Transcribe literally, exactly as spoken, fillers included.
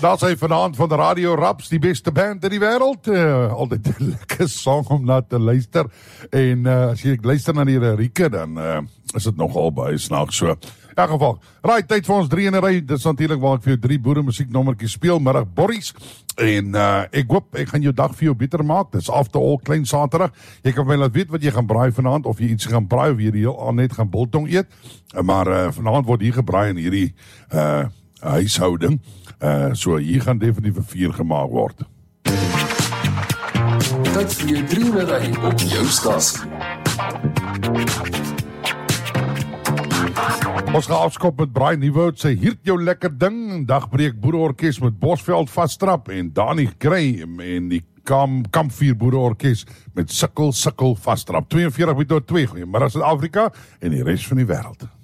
Daar sy vanaand van de Radio Raps, die beste band in die wêreld. Uh, altyd 'n lekker song om na te luister. En uh, as jy luister na die lirieke, dan uh, is dit nogal baie snaaks so. In elk geval, right, tyd vir ons drie in 'n ry. Dit is natuurlik waar ek vir jou drie boere musieknommertjies speel. Middag Borries. En uh, ek hoop, ek gaan jou dag vir jou beter maak. Dit is after all klein Saterdag. Jy kan my laat weet wat jy gaan braai vanaand, of jy iets gaan braai, of jy heel al net gaan biltong eet. Uh, maar uh, vanaand word hier gebraai in hierdie uh, huishouding. Uh, so hier gaan definitief 'n vuur gemaak word. Tyd vir jou drie in 'n ry op jou stasie. Ons gaan afskop met Brian Nieuwoud, sy hierd jou lekker ding. Dagbreek Boereorkes met Bosveld Vastrap en Dani Gray en die Kam, Kampvuur Boereorkes met Sikkel Sikkel Vastrap. twee en veertig by tot twee. Goeiemiddag Suid-Afrika en die res van die wêreld.